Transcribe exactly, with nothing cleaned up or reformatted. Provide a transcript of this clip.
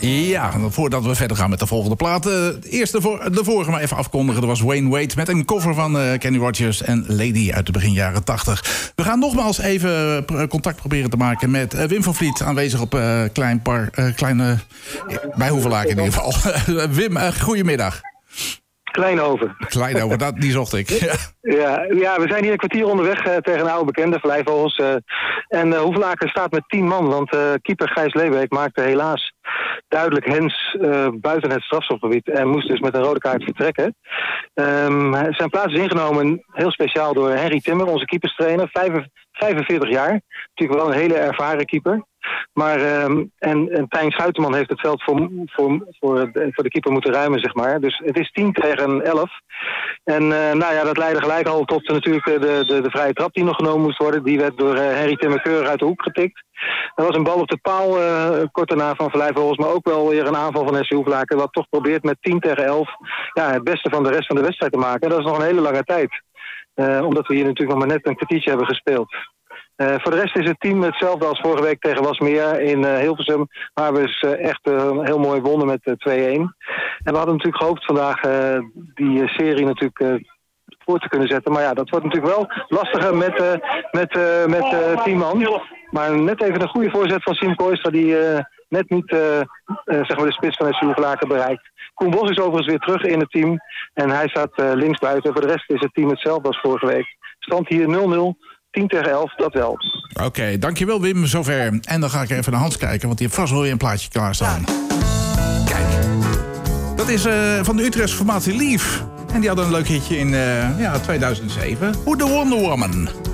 Ja, voordat we verder gaan met de volgende plaat. Uh, eerst de, voor, de vorige maar even afkondigen. Dat was Wayne Wade met een cover van uh, Kenny Rogers en Lady uit de begin jaren tachtig. We gaan nogmaals even uh, contact proberen te maken met uh, Wim van Vliet. Aanwezig op uh, Klein Par, uh, kleine, uh, bij Hoevelaken in ieder geval. Wim, uh, goedemiddag. Kleinoven. Kleinoven, dat, die zocht ik. Ja. Ja, ja, we zijn hier een kwartier onderweg uh, tegen een oude bekende, Vlijvogels. Uh, en uh, Hoevelaken staat met tien man, want uh, keeper Gijs Leebeek maakte helaas duidelijk hens uh, buiten het strafschopgebied en moest dus met een rode kaart vertrekken. Um, zijn plaats is ingenomen heel speciaal door Henry Timmer, onze keeperstrainer, vijfenveertig jaar. Natuurlijk wel een hele ervaren keeper. Maar, um, en, en Tijn Schuiterman heeft het veld voor, voor, voor, voor de keeper moeten ruimen, zeg maar. Dus het is tien tegen elf. En uh, nou ja, dat leidde gelijk al tot uh, natuurlijk de, de, de vrije trap die nog genomen moest worden. Die werd door uh, Henry Timmer keurig uit de hoek getikt. Er was een bal op de paal, uh, kort daarna van Vlijvogels, maar ook wel weer een aanval van S C Hoevelaken, wat toch probeert met tien tegen elf ja, het beste van de rest van de wedstrijd te maken. En dat is nog een hele lange tijd. Uh, omdat we hier natuurlijk nog maar net een kwartiertje hebben gespeeld. Uh, voor de rest is het team hetzelfde als vorige week tegen Wasmeer in uh, Hilversum. Waar we dus uh, echt uh, heel mooi wonnen met uh, twee-een. En we hadden natuurlijk gehoopt vandaag uh, die uh, serie natuurlijk uh, voor te kunnen zetten. Maar ja, dat wordt natuurlijk wel lastiger met, uh, met, uh, met uh, tien man. Maar net even een goede voorzet van Siem Kooistra die uh, net niet uh, uh, zeg maar de spits van S C Hoevelaken bereikt. Koen Bos is overigens weer terug in het team. En hij staat uh, linksbuiten. Voor de rest is het team hetzelfde als vorige week. Stand hier nul nul. tien tegen elf, dat wel. Oké, okay, dankjewel Wim, zover. En dan ga ik even naar Hans kijken, want die heeft vast wel weer een plaatje klaarstaan. Kijk, dat is uh, van de Utrechtse formatie Lief. En die hadden een leuk hitje in uh, ja, tweeduizend zeven. Hoe de Wonder Woman.